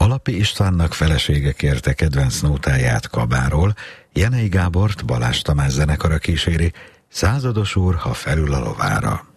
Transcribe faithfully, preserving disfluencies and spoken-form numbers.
Alapi Istvánnak felesége kérte kedvenc nótáját Kabáról, Jenei Gábort Balázs Tamás zenekara kíséri, Százados úr, ha felül a lovára.